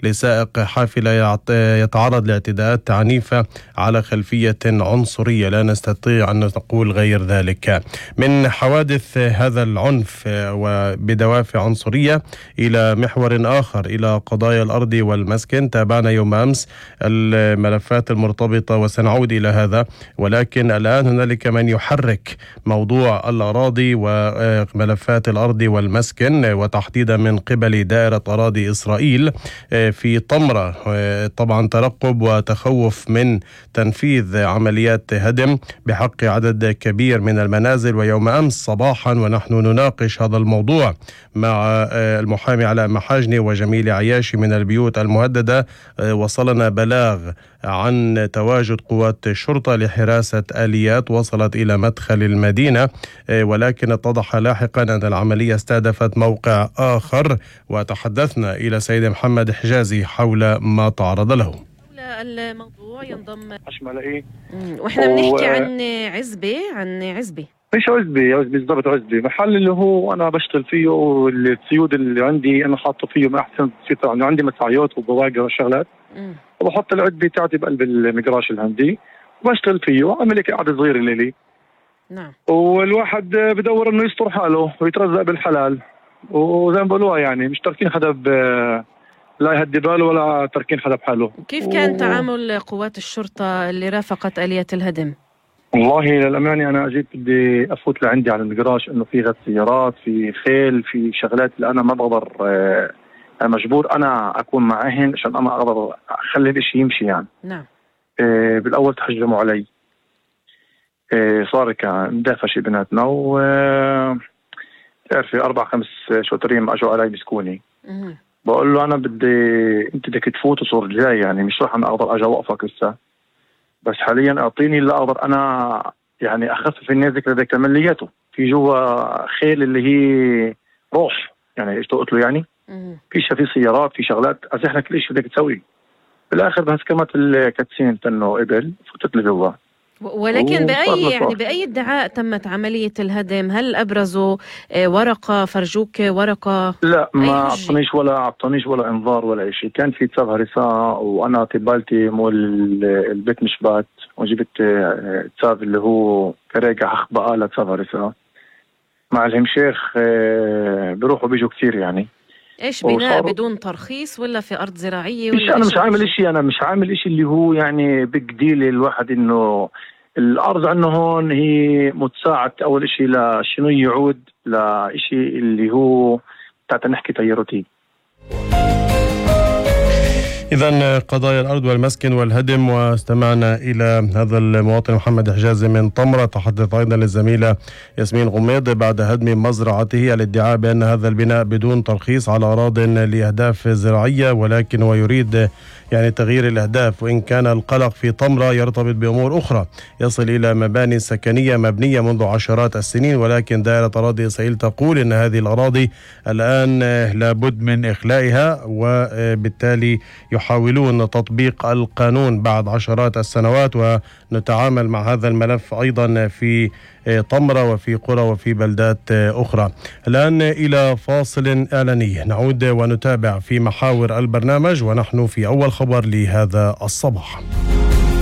لسائق حافلة يتعرض لاعتداءات عنيفة على خلفية عنصرية، لا نستطيع أن نقول غير ذلك. من حوادث هذا العنف وبدوافع عنصرية إلى محور آخر، إلى قضايا الأرض والمسكن. تابعنا يوم أمس الملفات المرتبطة وسنعود إلى هذا، ولكن الآن هنالك من يحرك موضوع الأراضي وملفات الأرض والمسكن، وتحديدا من قبل دائرة أراضي إسرائيل في طمرة. طبعا ترقب وتخوف من تنفيذ عمليات هدم بحق عدد كبير من المنازل. ويوم أمس صباحا ونحن نناقش هذا الموضوع مع المحامي علاء محاجني وجميل عياشي من البيوت المهددة، وصلنا بلاغ عن تواجد قوات الشرطة لحراسة آليات وصلت إلى مدخل المدينة، ولكن اتضح لاحقا أن العملية استهدفت موقع آخر، وتحدثنا إلى سيد محمد حجازي حول ما تعرض له. الموضوع ينضم أشمل إيه؟ وإحنا بنحكي عن عزبة مش عزبي بالضبط، عزبي محل اللي هو أنا بشتغل فيه، والسيود اللي عندي أنا حاطه فيه ما أحسن يعني عندي مساعيات وبواقي وشغلات، وبحط العزبة تاعتي بقلب المجراش اللي عندي وبشتغل فيه، عامل لك قاعدة صغيرة لي. نعم. والواحد بدور إنه يستر حاله ويترزق بالحلال، وزي ما بقولوها يعني مش تركين حدا لا يهدي باله ولا تركين حدا بحاله. كيف كان تعامل قوات الشرطة اللي رافقت آلية الهدم؟ والله للأمانة أنا أجيت بدي أفوت لعندي على المجراش إنه في غد سيارات، في خيل، في شغلات اللي أنا ما بقدر، مجبور أنا أكون معهن عشان أنا أقدر أخلي الإشي يمشي يعني. نعم. بالأول تهجموا علي، صار كان مدافع بيناتنا، و تعرفي 4-5 شوترين أجوا علي مسكوني. بقول له أنا أنت بدك تفوت وصور جاي يعني، مش راح أنا أقدر أجي أوقفك لسه، بس حاليا أعطيني اللي أقدر أنا يعني أخفف النازك لديك عملياته. في جوا خيل اللي هي روح يعني، إيش قلت له يعني في سيارات، في شغلات أزحنا كل شيء بدك تسوي. بالآخر بس كمت الكاتسين تنو قبل فتت لجوا. ولكن بأي ادعاء تمت عملية الهدم؟ هل أبرزوا ورقة، فرجوك ورقة؟ لا، ما أعطانيش ولا إنذار ولا شيء. كان في تصاب هرساء وأنا طبالتي مول البيت مشبات، وجبت تصاب اللي هو كراجع أخبأ لتصاب هرساء مع الهمشيخ. بيروحوا بيجوا كثير يعني. إيش بناء بدون ترخيص ولا في أرض زراعية؟ ولا أنا مش عامل إشي اللي هو يعني بقديل الواحد إنه الأرض عنه هون هي متساعد أول إشي لشنو يعود لإشي اللي هو تاعت نحكي تيروتي. إذن قضايا الأرض والمسكن والهدم. واستمعنا إلى هذا المواطن محمد حجازي من طمرة، تحدث أيضا للزميلة ياسمين غميض بعد هدم مزرعته، الادعاء بأن هذا البناء بدون ترخيص على أراضٍ لأهداف زراعية، ولكن هو يريد يعني تغيير الأهداف، وإن كان القلق في طمرة يرتبط بأمور أخرى يصل إلى مباني سكنية مبنية منذ عشرات السنين، ولكن دائرة أراضي إسرائيل تقول أن هذه الأراضي الآن لابد من إخلائها، وبالتالي يحاولون تطبيق القانون بعد عشرات السنوات. ونتعامل مع هذا الملف أيضا في طمرة وفي قرى وفي بلدات أخرى. الآن إلى فاصل إعلاني، نعود ونتابع في محاور البرنامج ونحن في أول خبر لهذا الصباح.